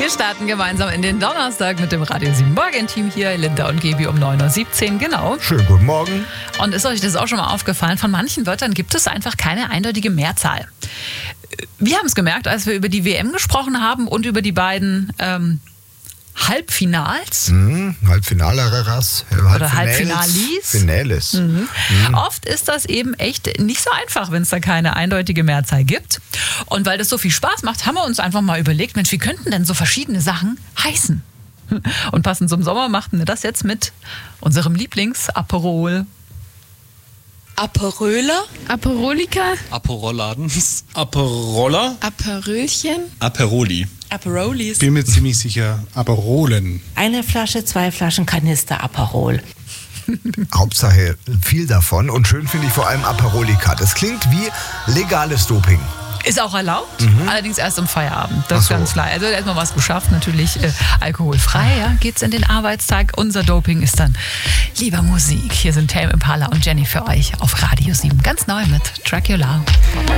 Wir starten gemeinsam in den Donnerstag mit dem Radio 7 Morgen-Team hier, Linda und Gaby um 9.17 Uhr, genau. Schönen guten Morgen. Und ist euch das auch schon mal aufgefallen? Von manchen Wörtern gibt es einfach keine eindeutige Mehrzahl. Wir haben es gemerkt, als wir über die WM gesprochen haben und über die beiden Halbfinals. Halbfinaleras. Oder Halbfinalis. Finales. Oft ist das eben echt nicht so einfach, wenn es da keine eindeutige Mehrzahl gibt. Und weil das so viel Spaß macht, haben wir uns einfach mal überlegt, Mensch, wie könnten denn so verschiedene Sachen heißen? Und passend zum Sommer machten wir das jetzt mit unserem Lieblings-Aperol. Aperöler, Aperolika, Aperoladen, Aperoller, Aperölchen, Aperoli. Aperolis. Bin mir ziemlich sicher, Aperolen. Eine Flasche, 2 Flaschen Kanister Aperol. Hauptsache viel davon und schön finde ich vor allem Aperolika. Das klingt wie legales Doping. Ist auch erlaubt, allerdings erst am Feierabend. Das Ach ist so. ganz klar. Also erstmal was geschafft, natürlich alkoholfrei, ja, geht's in den Arbeitstag. Unser Doping ist dann lieber Musik. Hier sind Tame Impala und Jenny für euch auf Radio 7. Ganz neu mit Dracula.